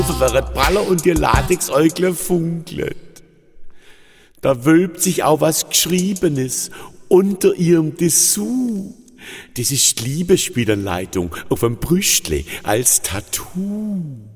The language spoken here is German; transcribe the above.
während Baller und ihr Latexäugle funkelt. Da wölbt sich auch was Geschriebenes unter ihrem Dessous. Das ist die Liebesspielanleitung auf dem Brüstle als Tattoo.